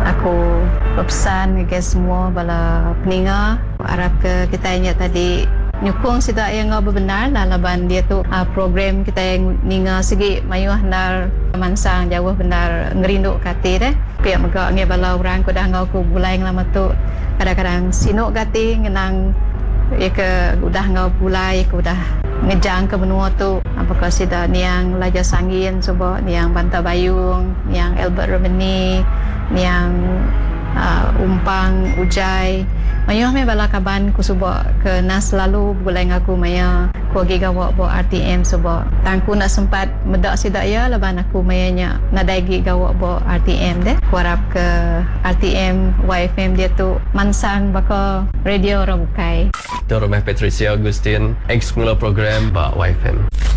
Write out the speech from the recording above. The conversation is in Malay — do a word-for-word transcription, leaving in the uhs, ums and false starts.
Aku berpesan ke semua bala peninga, harap ke kita ingat tadi nyukung sida yang ngau benar lah laban dia tu uh, program kita yang ninga segi mayuh nar mansang jauh benar ngerinduk kati deh pihak megak nge bala orang ku dah ngau ku bulai lama tu kadang-kadang sinuk kati ngenang ya ke udah ngau bulai ku dah ngejang ke benua tu apakah sida niang Laja Sangin coba niang Banta Bayung niang Albert Romani niang uh, Umpang Ujai mayuh me bala kaban ku suba ke nas selalu bulai ngaku maya ku gi gawak bo R T M suba tangku nak sempat medak sida ya laban aku mayanya nadai gi gawak bo R T M deh ku harap ke R T M Y F M dia tu mansang baka radio orang bukai Itu Rumah Patricia Agustin, ex-mula program Pak Y F M.